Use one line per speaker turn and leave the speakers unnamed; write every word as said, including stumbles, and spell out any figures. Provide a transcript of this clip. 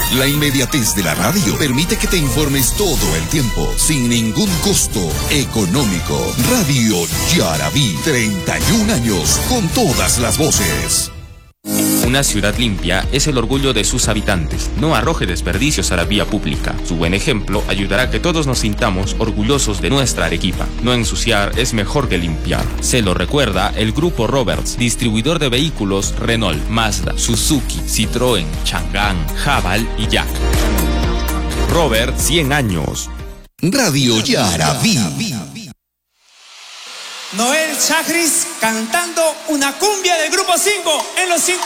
La inmediatez de la radio permite que te informes todo el tiempo, sin ningún costo económico. Radio Yaraví, treinta y un años con todas las voces.
Una ciudad limpia es el orgullo de sus habitantes. No arroje desperdicios a la vía pública. Su buen ejemplo ayudará a que todos nos sintamos orgullosos de nuestra Arequipa. No ensuciar es mejor que limpiar. Se lo recuerda el Grupo Roberts, distribuidor de vehículos Renault, Mazda, Suzuki, Citroën, Chang'an, Haval y Jack. Robert, cien años.
Radio Yaraví.
Noel Chagris cantando una cumbia del Grupo cinco en los cinco.